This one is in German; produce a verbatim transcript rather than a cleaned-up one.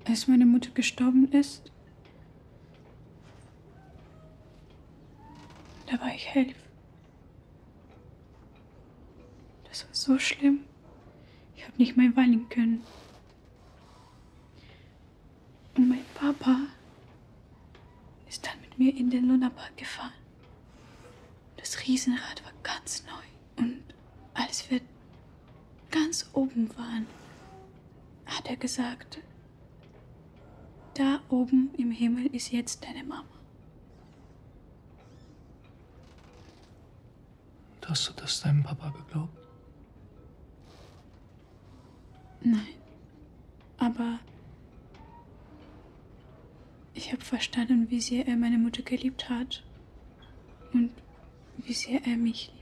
als meine Mutter gestorben ist, da war ich elf. Das war so schlimm. Ich habe nicht mehr weinen können. Und mein Papa ist dann mit mir in den Lunapark gefahren. Das Riesenrad war ganz neu. Und als wir ganz oben waren, hat er gesagt, da oben im Himmel ist jetzt deine Mama. Hast du das deinem Papa geglaubt? Nein, aber ich habe verstanden, wie sehr er meine Mutter geliebt hat und wie sehr er mich liebt.